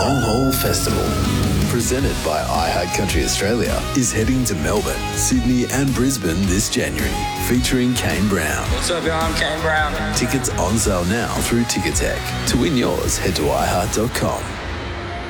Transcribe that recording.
Long Haul Festival, presented by iHeartCountry Australia, is heading to Melbourne, Sydney and Brisbane this January, featuring Kane Brown. What's up, y'all? I'm Kane Brown. Tickets on sale now through Ticketek. To win yours, head to iHeart.com.